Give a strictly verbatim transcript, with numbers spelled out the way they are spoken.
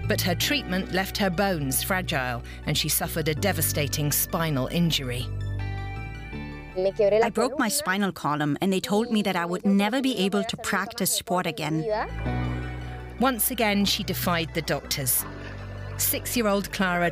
But her treatment left her bones fragile, and she suffered a devastating spinal injury. I broke my spinal column, and they told me that I would never be able to practice sport again. Once again, she defied the doctors. Six-year-old Clara